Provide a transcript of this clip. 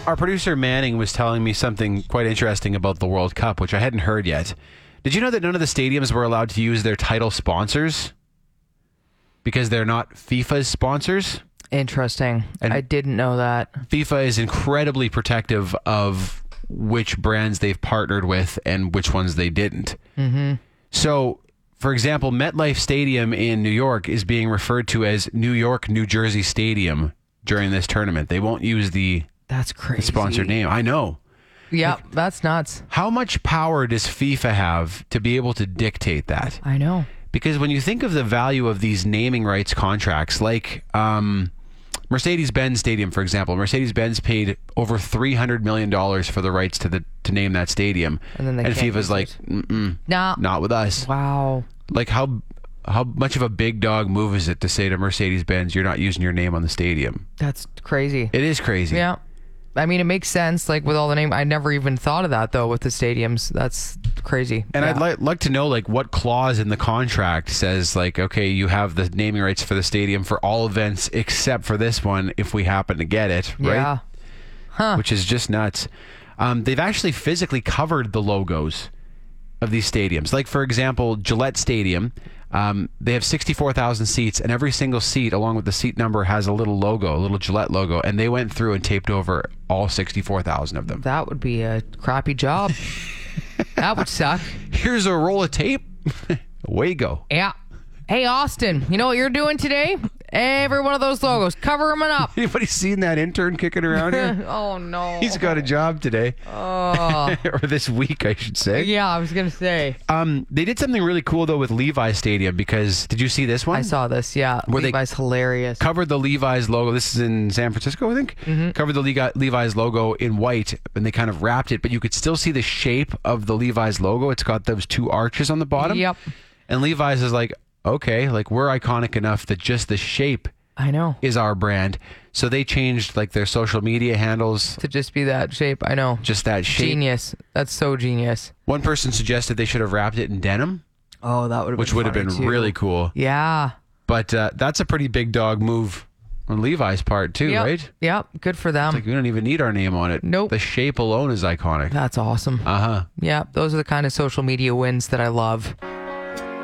Our producer Manning was telling me something quite interesting about the World Cup, which I hadn't heard yet. Did you know that none of the stadiums were allowed to use their title sponsors because they're not FIFA's sponsors? Interesting. And I didn't know that. FIFA is incredibly protective of which brands they've partnered with and which ones they didn't. Mm-hmm. So, for example, MetLife Stadium in New York is being referred to as New York, New Jersey Stadium during this tournament. They won't use That's crazy. sponsored name. I know. Yeah, that's nuts. How much power does FIFA have to be able to dictate that? I know. Because when you think of the value of these naming rights contracts, like Mercedes-Benz Stadium, for example, Mercedes-Benz paid over $300 million for the rights to name that stadium. And then FIFA's like, nah. not with us. Wow. Like how much of a big dog move is it to say to Mercedes-Benz, you're not using your name on the stadium? That's crazy. It is crazy. Yeah. I mean, it makes sense, like, with all the name. I never even thought of that, though, with the stadiums. That's crazy. And I'd like to know, like, what clause in the contract says, like, okay, you have the naming rights for the stadium for all events except for this one if we happen to get it, right? Yeah. Huh. Which is just nuts. They've actually physically covered the logos of these stadiums. Like, for example, Gillette Stadium, they have 64,000 seats, and every single seat, along with the seat number, has a little logo, a little Gillette logo, and they went through and taped over all 64,000 of them. That would be a crappy job. That would suck. Here's a roll of tape. Away you go. Yeah. Hey, Austin, you know what you're doing today? Every one of those logos, cover them up. Anybody seen that intern kicking around here? Oh, no. He's got a job today. Oh. Or this week, I should say. Yeah, I was going to say. They did something really cool, though, with Levi's Stadium, because did you see this one? I saw this, yeah. Where Levi's hilarious. Covered the Levi's logo. This is in San Francisco, I think. Mm-hmm. Covered the Levi's logo in white, and they kind of wrapped it, but you could still see the shape of the Levi's logo. It's got those two arches on the bottom. Yep. And Levi's is like, okay, like we're iconic enough that just the shape I know. is our brand. So they changed like their social media handles To just be that shape, I know. just that shape. Genius. That's so genius. One person suggested they should have wrapped it in denim, Oh, that would have which would have been really cool. Yeah. But that's a pretty big dog move on Levi's part too, Yep. right? Yep. Good for them. Like we don't even need our name on it. Nope. The shape alone is iconic. That's awesome. Uh-huh. Yeah. Those are the kind of social media wins that I love.